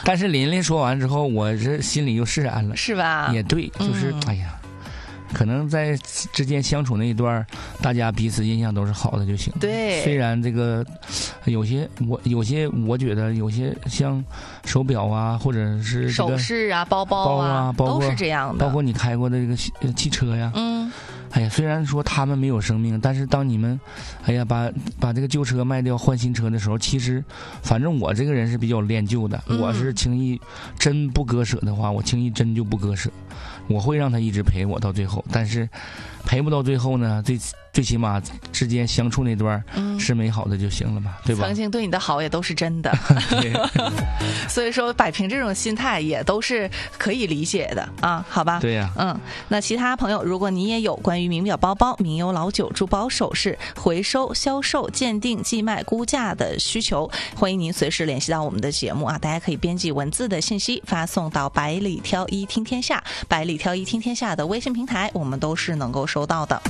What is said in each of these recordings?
但是琳琳说完之后，我这心里又释然了， 是吧？ 也对，就是哎呀。可能在之间相处那一段，大家彼此印象都是好的就行。 对， 虽然这个有些我觉得有些像手表啊，或者是首饰啊、包啊，都是这样的。 包括你开过的这个汽车呀，哎呀，虽然说他们没有生命，但是当你们，哎呀，把这个旧车卖掉换新车的时候，其实，反正我这个人是比较恋旧的，我是轻易真不割舍的话，我轻易真就不割舍，我会让他一直陪我到最后，但是陪不到最后呢，最起码之间相处那段是美好的就行了嘛，对吧？ 曾经对你的好也都是真的，所以说摆平这种心态也都是可以理解的啊，好吧？ 对呀， 那其他朋友，如果你也有关于名表包包、名优老酒、珠宝首饰回收、销售、鉴定、寄卖、估价的需求，欢迎您随时联系到我们的节目啊！大家可以编辑文字的信息发送到百里挑一听天下、百里挑一听天下的微信平台，我们都是能够收到的。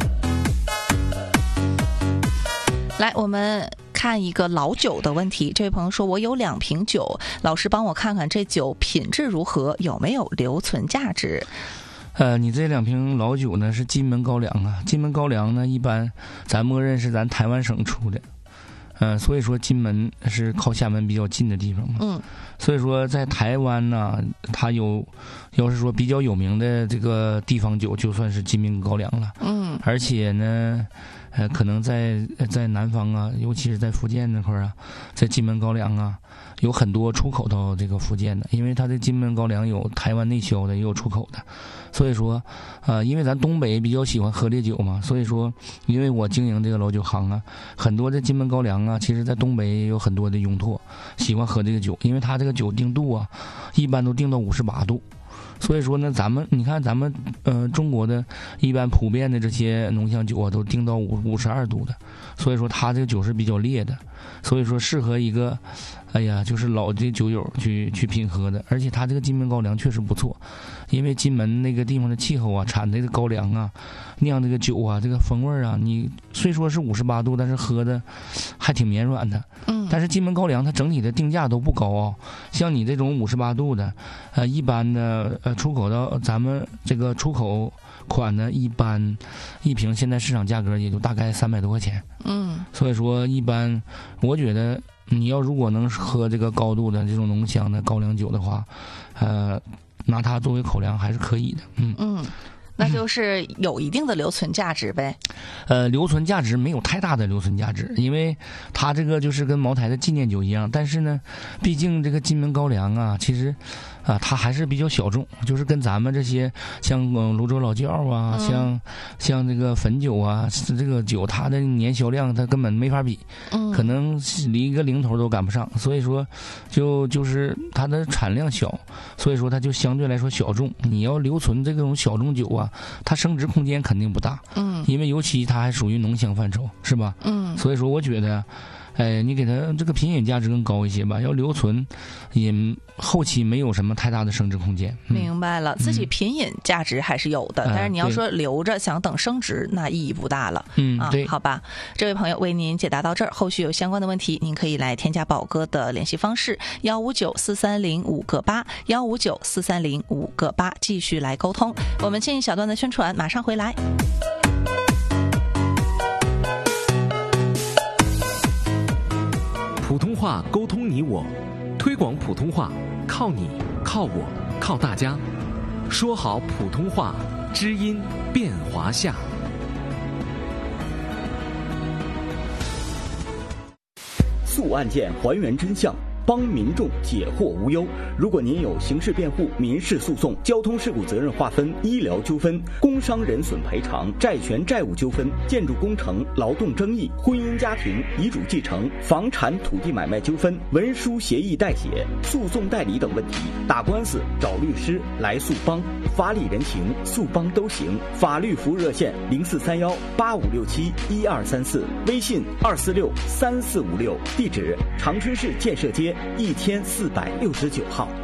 来，我们看一个老酒的问题。这位朋友说，我有2瓶酒，老师帮我看看这酒品质如何，有没有留存价值？ 你这2瓶老酒呢是金门高粱啊，金门高粱呢一般咱默认是咱台湾省出的，所以说金门是靠厦门比较近的地方嘛，所以说在台湾呢，它要是说比较有名的这个地方酒，就算是金门高粱了，而且呢。可能在南方啊，尤其是在福建那块啊，在金门高粱啊，有很多出口到这个福建的，因为它的金门高粱有台湾内销的，也有出口的，所以说，因为咱东北比较喜欢喝烈酒嘛，所以说，因为我经营这个老酒行啊，很多的金门高粱啊，其实在东北也有很多的拥拓喜欢喝这个酒，因为它这个酒定度啊，一般都定到58度。所以说呢，你看咱们中国的一般普遍的这些浓香酒啊，都定到52度的，所以说它这个酒是比较烈的，所以说适合一个，哎呀，就是老的酒友去品喝的。而且它这个金门高粱确实不错，因为金门那个地方的气候啊，产这个高粱啊，酿这个酒啊，这个风味啊，你虽说是58度，但是喝的还挺绵软的。但是金门高粱它整体的定价都不高啊，像你这种58度的，一般的出口到咱们这个出口款呢，一般一瓶现在市场价格也就大概300多块钱。所以说一般我觉得你要如果能喝这个高度的这种浓香的高粱酒的话，拿它作为口粮还是可以的。 那就是有一定的留存价值呗。 留存价值没有太大的留存价值，因为它这个就是跟茅台的纪念酒一样。但是呢，毕竟这个金门高粱啊，其实它还是比较小众，就是跟咱们这些像泸州老窖啊，像这个汾酒啊，这个酒它的年销量它根本没法比，可能离一个零头都赶不上。所以说，就是它的产量小，所以说它就相对来说小众。你要留存这种小众酒啊，它升值空间肯定不大，因为尤其它还属于浓香范畴，是吧？所以说我觉得，你给它这个品饮价值更高一些吧，要留存，也后期没有什么太大的升值空间。 明白了，自己品饮价值还是有的，但是你要说留着想等升值，那意义不大了。对，好吧。这位朋友为您解答到这儿，后续有相关的问题，您可以来添加宝哥的联系方式1594305个8，1594305个8，继续来沟通。我们进一小段的宣传，马上回来。 普通话沟通你我，推广普通话靠你靠我靠大家，说好普通话，知音变华夏。 诉案件还原真相，帮民众解惑无忧。如果您有刑事辩护、民事诉讼、交通事故责任划分、医疗纠纷、工伤人损赔偿、债权债务纠纷、建筑工程、劳动争议、婚姻家庭、遗嘱继承、房产土地买卖纠纷、文书协议代写、诉讼代理等问题，打官司找律师来诉帮，法理人情诉帮都行。法律服务热线043185671234，微信2463456，地址长春市建设街1469号。